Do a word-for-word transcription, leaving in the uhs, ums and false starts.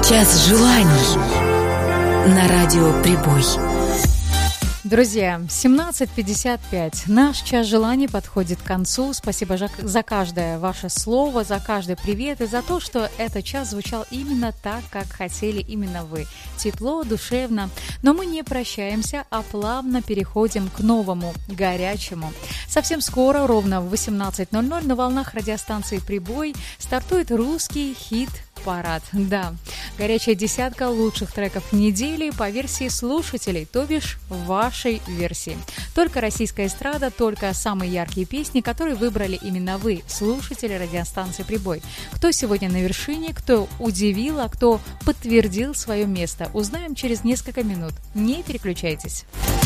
Час желаний на радио Прибой. Друзья, семнадцать пятьдесят пять. Наш час желаний подходит к концу. Спасибо за каждое ваше слово, за каждый привет и за то, что этот час звучал именно так, как хотели именно вы. Тепло, душевно. Но мы не прощаемся, а плавно переходим к новому, горячему. Совсем скоро, ровно в восемнадцать ноль ноль, на волнах радиостанции «Прибой» стартует русский хит парад. Да, горячая десятка лучших треков недели по версии слушателей, то бишь вашей версии. Только российская эстрада, только самые яркие песни, которые выбрали именно вы, слушатели радиостанции «Прибой». Кто сегодня на вершине, кто удивил, а кто подтвердил свое место, узнаем через несколько минут. Не переключайтесь.